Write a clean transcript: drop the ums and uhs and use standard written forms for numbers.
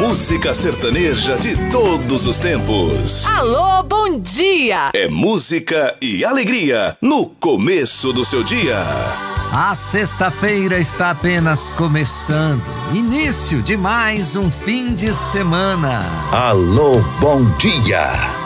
música sertaneja de todos os tempos. Alô, bom dia! É música e alegria no começo do seu dia. A sexta-feira está apenas começando. Início de mais um fim de semana. Alô, bom dia!